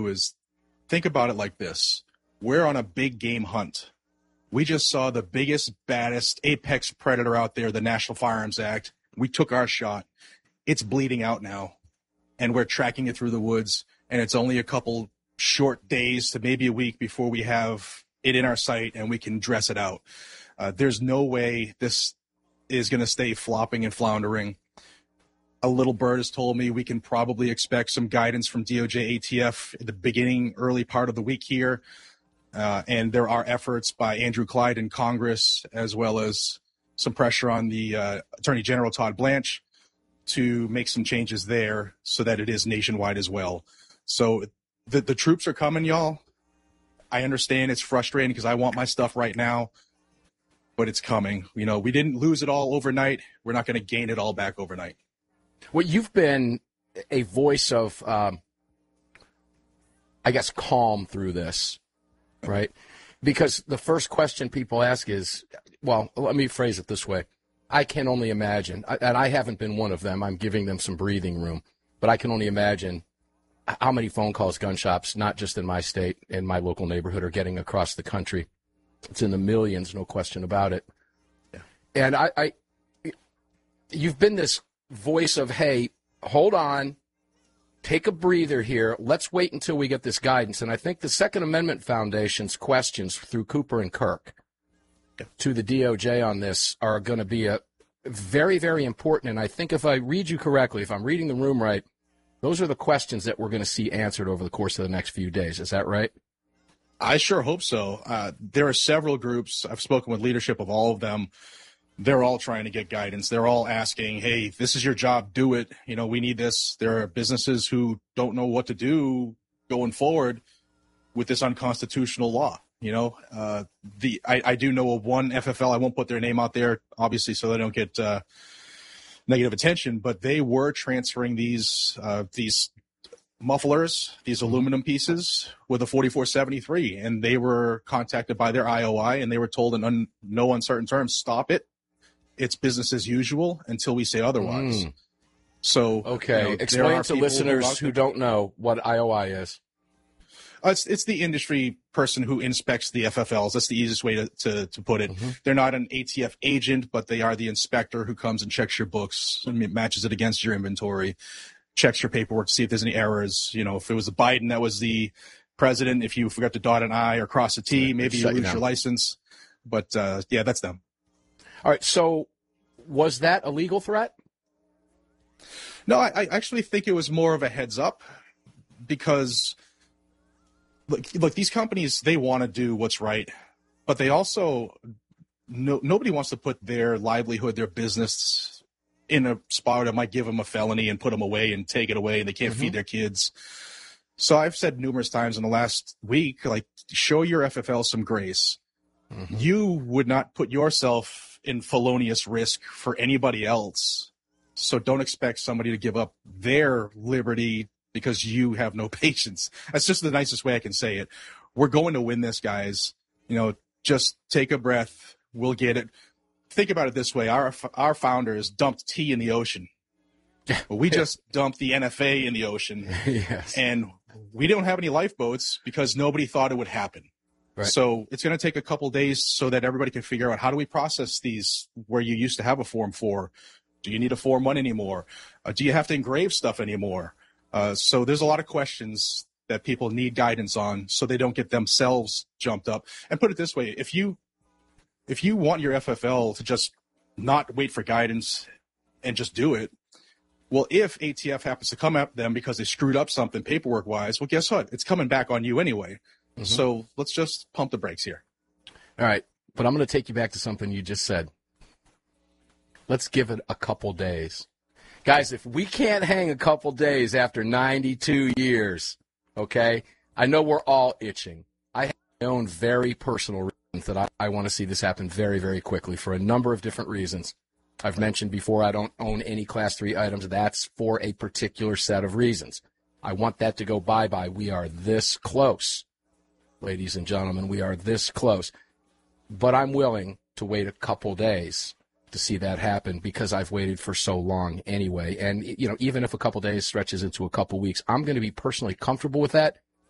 do is think about it like this. We're on a big game hunt. We just saw the biggest, baddest apex predator out there, the National Firearms Act. We took our shot. It's bleeding out now, and we're tracking it through the woods, and it's only a couple short days to maybe a week before we have it in our sight and we can dress it out. There's no way this is going to stay flopping and floundering. A little bird has told me we can probably expect some guidance from DOJ ATF at the beginning, early part of the week here. And there are efforts by Andrew Clyde in Congress, as well as some pressure on the Attorney General Todd Blanche to make some changes there so that it is nationwide as well. So the troops are coming, y'all. I understand it's frustrating because I want my stuff right now, but it's coming. You know, we didn't lose it all overnight. We're not going to gain it all back overnight. Well, you've been a voice of, I guess, calm through this, right? Because the first question people ask is, well, let me phrase it this way. I can only imagine, and I haven't been one of them. I'm giving them some breathing room, but I can only imagine how many phone calls gun shops, not just in my state, in my local neighborhood, are getting across the country. It's in the millions, no question about it. Yeah. And you've been this voice of, hey, hold on, take a breather here. Let's wait until we get this guidance. And I think the Second Amendment Foundation's questions through Cooper and Kirk to the DOJ on this are going to be a very, very important. And I think if I read you correctly, if I'm reading the room right, those are the questions that we're going to see answered over the course of the next few days. Is that right? I sure hope so. There are several groups. I've spoken with leadership of all of them. They're all trying to get guidance. They're all asking, hey, this is your job. Do it. You know, we need this. There are businesses who don't know what to do going forward with this unconstitutional law. You know, I do know of one FFL. I won't put their name out there, obviously, so they don't get negative attention. But they were transferring these mufflers, these aluminum pieces, with a 4473, and they were contacted by their IOI, and they were told in no uncertain terms, stop it. It's business as usual until we say otherwise. So, okay, you know, explain to listeners who don't know what IOI is. It's the industry person who inspects the FFLs. That's the easiest way to put it. Mm-hmm. They're not an ATF agent, but they are the inspector who comes and checks your books and matches it against your inventory, checks your paperwork to see if there's any errors. You know, if it was Biden that was the president, if you forgot to dot an I or cross a T, maybe you lose your license. But, yeah, that's them. All right, so was that a legal threat? No, I actually think it was more of a heads up because – Look, these companies, they want to do what's right, but they also nobody wants to put their livelihood, their business in a spot that might give them a felony and put them away and take it away, and they can't feed their kids. So I've said numerous times in the last week, like, show your FFL some grace. Mm-hmm. You would not put yourself in felonious risk for anybody else, so don't expect somebody to give up their liberty because you have no patience. That's just the nicest way I can say it. We're going to win this, guys. You know, just take a breath. We'll get it. Think about it this way. Our founders dumped tea in the ocean. But we just dumped the NFA in the ocean. Yes. And we don't have any lifeboats because nobody thought it would happen. Right. So it's going to take a couple days so that everybody can figure out, how do we process these where you used to have a Form 4? Do you need a Form 1 anymore? Do you have to engrave stuff anymore? So there's a lot of questions that people need guidance on so they don't get themselves jumped up. And put it this way, if you want your FFL to just not wait for guidance and just do it, well, if ATF happens to come at them because they screwed up something paperwork-wise, well, guess what? It's coming back on you anyway. Mm-hmm. So let's just pump the brakes here. All right, but I'm going to take you back to something you just said. Let's give it a couple days. Guys, if we can't hang a couple days after 92 years, okay, I know we're all itching. I have my own very personal reasons that I want to see this happen very, very quickly for a number of different reasons. I've mentioned before I don't own any Class 3 items. That's for a particular set of reasons. I want that to go bye-bye. We are this close, ladies and gentlemen. We are this close. But I'm willing to wait a couple days to see that happen because I've waited for so long anyway. And, you know, even if a couple days stretches into a couple weeks, I'm going to be personally comfortable with that